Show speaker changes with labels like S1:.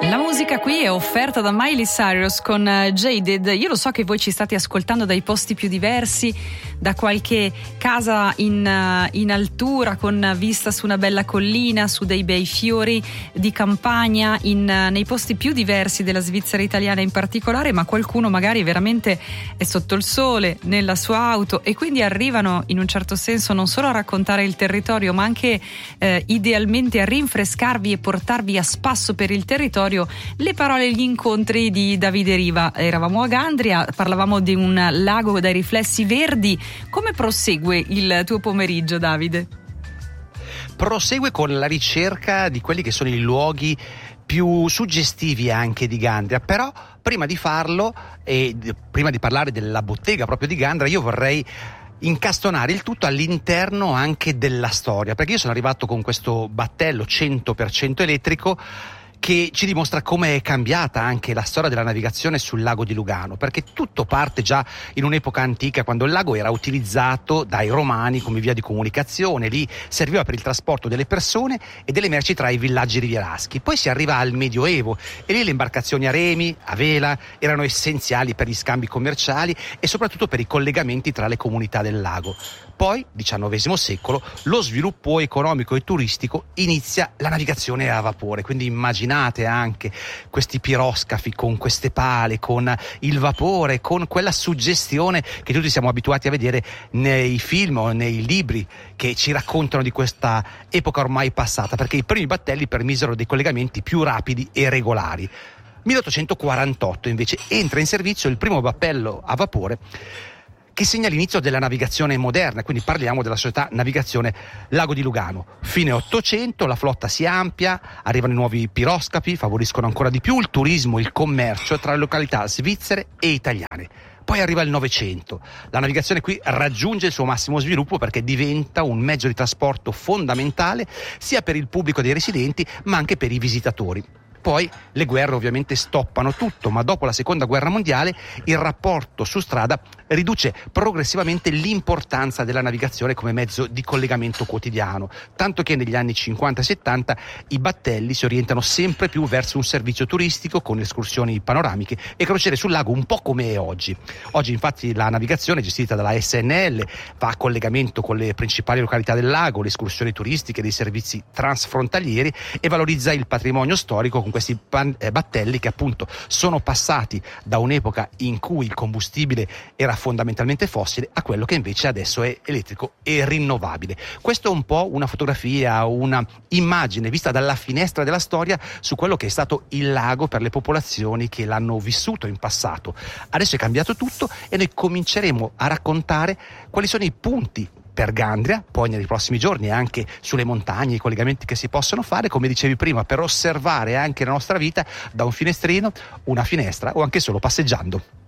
S1: La musica qui è offerta da Miley Cyrus con Jaded. Io lo so che voi ci state ascoltando dai posti più diversi, da qualche casa in altura con vista su una bella collina, su dei bei fiori di campagna, nei posti più diversi della Svizzera italiana in particolare, ma qualcuno magari veramente è sotto il sole, nella sua auto, e quindi arrivano in un certo senso non solo a raccontare il territorio, ma anche idealmente a rinfrescarvi e portarvi a spasso per il territorio le parole e gli incontri di Davide Riva. Eravamo a Gandria, parlavamo di un lago dai riflessi verdi. Come prosegue il tuo pomeriggio, Davide?
S2: Prosegue con la ricerca di quelli che sono i luoghi più suggestivi anche di Gandria, però prima di farlo e prima di parlare della bottega proprio di Gandria, io vorrei incastonare il tutto all'interno anche della storia, perché io sono arrivato con questo battello 100% elettrico che ci dimostra come è cambiata anche la storia della navigazione sul lago di Lugano, perché tutto parte già in un'epoca antica, quando il lago era utilizzato dai romani come via di comunicazione. Lì serviva per il trasporto delle persone e delle merci tra i villaggi rivieraschi. Poi si arriva al Medioevo e lì le imbarcazioni a remi, a vela, erano essenziali per gli scambi commerciali e soprattutto per i collegamenti tra le comunità del lago. Poi, XIX secolo, lo sviluppo economico e turistico, inizia la navigazione a vapore, quindi immaginate anche questi piroscafi con queste pale, con il vapore, con quella suggestione che tutti siamo abituati a vedere nei film o nei libri che ci raccontano di questa epoca ormai passata, perché i primi battelli permisero dei collegamenti più rapidi e regolari. 1848 invece entra in servizio il primo battello a vapore che segna l'inizio della navigazione moderna, quindi parliamo della società Navigazione Lago di Lugano. Fine 800, la flotta si amplia, arrivano i nuovi piroscafi, favoriscono ancora di più il turismo, il commercio tra le località svizzere e italiane. Poi arriva il Novecento, la navigazione qui raggiunge il suo massimo sviluppo perché diventa un mezzo di trasporto fondamentale sia per il pubblico dei residenti ma anche per i visitatori. Poi le guerre ovviamente stoppano tutto, ma dopo la seconda guerra mondiale il rapporto su strada riduce progressivamente l'importanza della navigazione come mezzo di collegamento quotidiano, tanto che negli anni 50 e 70 i battelli si orientano sempre più verso un servizio turistico con escursioni panoramiche e crociere sul lago, un po' come è oggi. Oggi infatti la navigazione è gestita dalla SNL, va a collegamento con le principali località del lago, le escursioni turistiche, dei servizi transfrontalieri e valorizza il patrimonio storico con questi battelli che appunto sono passati da un'epoca in cui il combustibile era fondamentalmente fossile a quello che invece adesso è elettrico e rinnovabile. Questo è un po' una fotografia, una immagine vista dalla finestra della storia su quello che è stato il lago per le popolazioni che l'hanno vissuto in passato. Adesso è cambiato tutto e noi cominceremo a raccontare quali sono i punti per Gandria, poi nei prossimi giorni anche sulle montagne, i collegamenti che si possono fare, come dicevi prima, per osservare anche la nostra vita da un finestrino, una finestra o anche solo passeggiando.